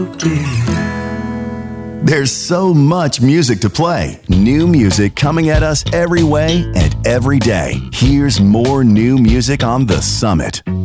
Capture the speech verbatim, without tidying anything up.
There's so much music to play. New music coming at us every way and every day. Here's more new music on The Summit.